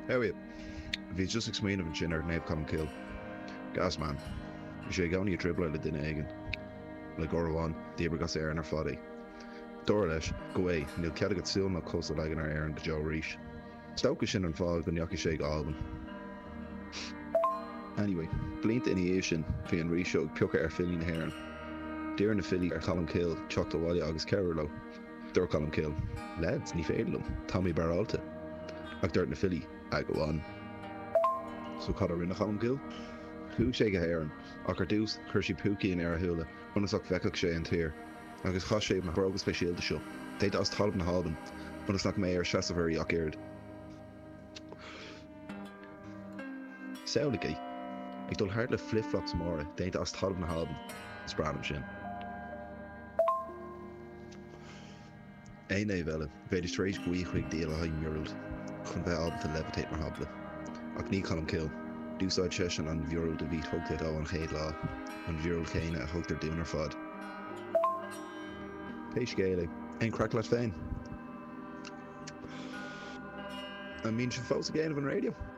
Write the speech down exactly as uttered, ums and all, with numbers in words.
How are you? Bhí just explained of an sin ar neb Colm Kill. Gas man. Bhí sé gáin í dribble le duine éigean. Le gorháin, d'oibre gas air ar fadaí. Dóra leis, go é, níl cead agad súil na cosa legan ar air an go Joe Rees. Stocha sin an fáil go neacha sé go Alban. Anyway, blint in é sin bhí an Rees seo peocha ar fillí na haireann. Dear na fillí ar Colm Kill, teacht a bhaile agus Carolo. Dúir Colm Kill, lads, ní féidir lum, Tommy Baralta. Ach dúirt na fillí, ag go an. So cad a rinne Colm Kill? Thú sé go haireann, ach ar dús chuir sí púcaí in ar a thuúla, bunasach bheicach sé an tír. Agus chas sé na brogus speisialta seo. Déad as talb na halban, bunasach mé ar seasamhairí ach éard. Saola é, ag dul thart le flip-flops móra, déad as talb na halban, spránam sin. Ein é bheile, bhéidir tréis buí chuig díal a hain murúld, chun bheith albalta levitate mar habla. Ach ní Colm Kill, dúsáid sesin an bhurúld a bhí thugtaid á an chéad lá, an bhurúld chéine a thugtar dún ar fad. Péis géala, ein crack leat féin. I mean, she fós a géanamh an radio.